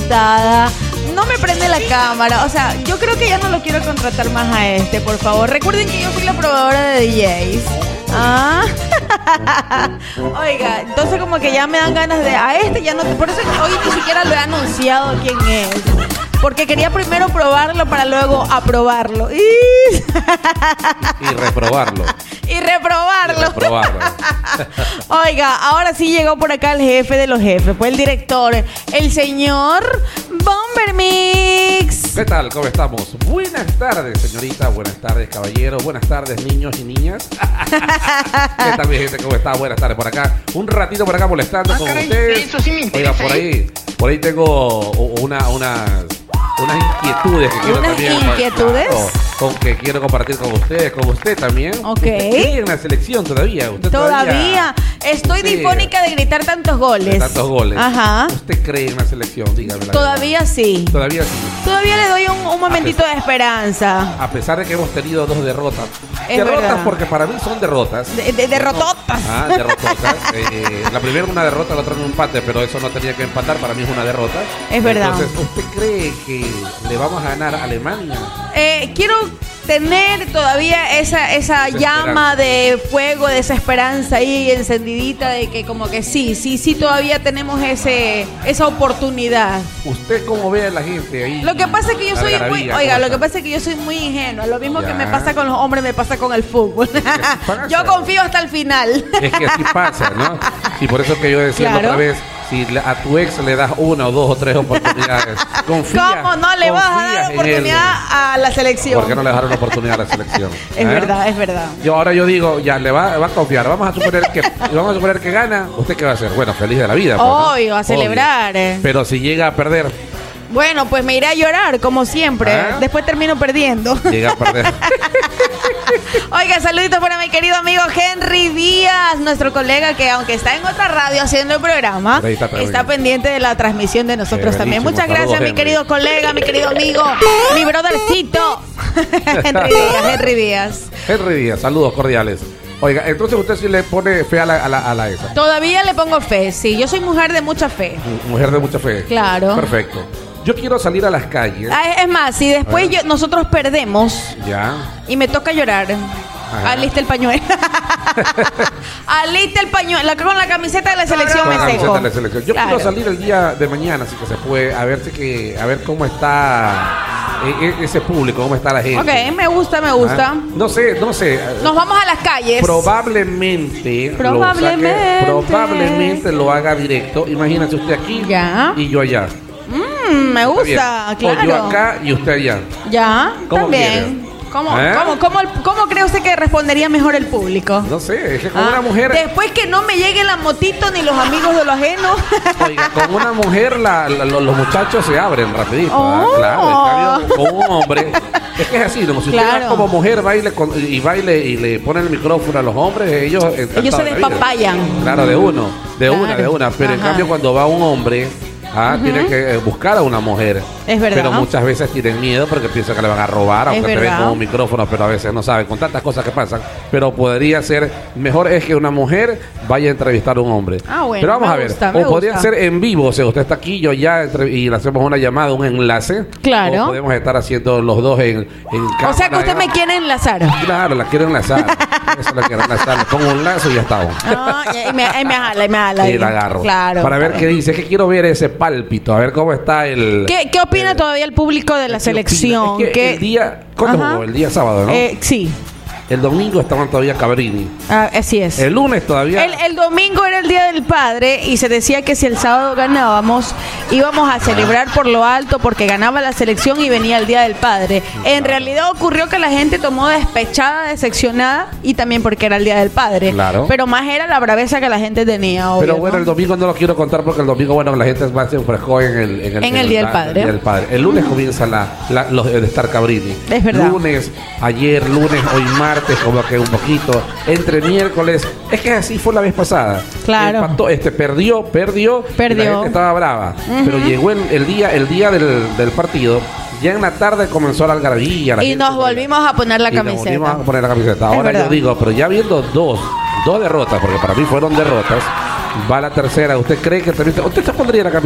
asustada. No me prende la cámara. O sea, yo creo que ya no lo quiero contratar más a este, por favor. Recuerden que yo soy la probadora de DJs. Ah. Oiga, entonces como que ya me dan ganas de... A este ya no... Por eso hoy ni siquiera lo he anunciado quién es. Porque quería primero probarlo para luego aprobarlo. Y reprobarlo. Y reprobarlo. Oiga, ahora sí llegó por acá el jefe de los jefes. Pues el director, el señor Bomber Mix. ¿Qué tal? ¿Cómo estamos? Buenas tardes, señorita. Buenas tardes, caballero. Buenas tardes, niños y niñas. ¿Qué tal, mi gente? ¿Cómo está? Buenas tardes por acá. Un ratito por acá molestando con ustedes. Eso sí me interesa. Oiga, por ahí tengo unas inquietudes que quiero también. ¿Inquietudes? Con que quiero compartir con ustedes, con usted también. Ok. ¿Usted cree en la selección todavía? ¿Usted Todavía. Estoy difónica de gritar tantos goles. De tantos goles. Ajá. ¿Usted cree en la selección? Dígame la Todavía verdad. sí. Todavía sí. Todavía le doy un momentito de esperanza. A pesar de que hemos tenido 2 derrotas. Es Derrotas verdad. porque para mí son derrotas. Derrototas. Derrototas. La primera una derrota, la otra un empate, pero eso no tenía que empatar, para mí es una derrota. Es verdad. Entonces, ¿usted cree que le vamos a ganar a Alemania? Quiero tener todavía esa llama de fuego, de esa esperanza ahí encendidita de que como que sí, todavía tenemos esa oportunidad. ¿Usted cómo ve a la gente ahí? Lo que pasa es que yo soy muy, lo que pasa es que yo soy muy ingenua. Lo mismo que me pasa con los hombres me pasa con el fútbol. Yo confío hasta el final. Es que así pasa, ¿no? Y por eso que yo decía Claro. otra vez, si a tu ex le das 1 o 2 o 3 oportunidades, confía. ¿Cómo no le vas a dar confías en oportunidad a la selección? ¿Por qué no le dejaron la oportunidad a la selección? Es verdad, es verdad. Ahora yo digo, ya le va a confiar. Vamos a suponer que gana. ¿Usted qué va a hacer? Bueno, feliz de la vida. Pues, ¿no? Obvio, a celebrar. Pero si llega a perder, Bueno, pues me iré a llorar, como siempre. Después termino perdiendo. llega a perder. Oiga, saluditos para mi querido amigo Henry Díaz, nuestro colega que aunque está en otra radio haciendo el programa, está pendiente de la transmisión de nosotros también. Muchas gracias, saludos, mi Henry. querido colega, mi querido amigo, mi brothercito, Henry Díaz. Henry Díaz, saludos cordiales. Oiga, entonces usted sí le pone fe a la esa. Todavía le pongo fe, sí. Yo soy mujer de mucha fe. Mujer de mucha fe. Claro. Perfecto. Yo quiero salir a las calles. Es más, si después nosotros perdemos Ya. y me toca llorar, Ajá. alista el pañuelo. Alista el pañuelo. Con la camiseta de la selección Con me la camiseta seco. de la selección. Yo quiero salir el día de mañana, así que se puede, a ver cómo está ese público, cómo está la gente. Ok, me gusta. No sé. Nos vamos a las calles. Probablemente lo haga directo. Imagínese usted aquí Ya. y yo allá. Me gusta, Está bien. claro. O yo acá y usted allá. Ya, ¿Cómo también. quiere? ¿Cómo cree usted que respondería mejor el público? No sé, es que con una mujer. Después que no me llegue la motito ni los amigos de lo ajeno. Oiga, con una mujer los muchachos se abren rapidito. Oh. Claro, en cambio, con un hombre. Es que es así, ¿no? Si usted Claro. va como mujer baile y le pone el micrófono a los hombres, ellos se despapayan. Claro, de una. Pero en Ajá. cambio, cuando va un hombre, tiene que buscar a una mujer. Es verdad. Pero muchas veces tienen miedo porque piensan que le van a robar, aunque te ven verdad. con un micrófono, pero a veces no saben, con tantas cosas que pasan. Pero podría ser, mejor es que una mujer vaya a entrevistar a un hombre. Bueno, pero vamos me a ver, gusta, me o podría gusta. ser en vivo, o sea, usted está aquí, yo ya, y le hacemos una llamada, un enlace. Claro. O podemos estar haciendo los dos en cámara. O sea que usted me quiere enlazar. Claro, la quiero enlazar. Eso la quiero enlazar. Le pongo un lazo y ya estamos. Y me jala. Y la agarro. Claro. Para ver qué dice. Es que quiero ver ese pálpito. A ver cómo está el... ¿Qué opina todavía el público de la selección? Es que el día... ¿Cuándo Ajá. jugó? El día sábado, ¿no? Sí. El domingo estaban todavía Cabrini. Así es. El lunes todavía... El domingo era el Día del Padre y se decía que si el sábado ganábamos íbamos a celebrar por lo alto porque ganaba la selección y venía el Día del Padre. En realidad ocurrió que la gente tomó despechada, decepcionada y también porque era el Día del Padre. Claro. Pero más era la braveza que la gente tenía, obvio, Pero bueno, ¿no? el domingo no lo quiero contar porque el domingo, bueno, la gente más se enfrescó en el Día del Padre. Día del Padre. El lunes comienza los de estar Cabrini. Es verdad. Lunes, hoy martes, como que un poquito. Entre miércoles. Es que así fue la vez pasada. Claro. Empató, perdió. Y la gente estaba brava. Pero llegó el día del partido. Ya en la tarde comenzó la algarabía. Y nos volvimos a poner la camiseta. Ahora verdad. yo digo, pero ya viendo dos derrotas, porque para mí fueron derrotas, va la tercera. ¿Usted cree que usted se pondría la camiseta?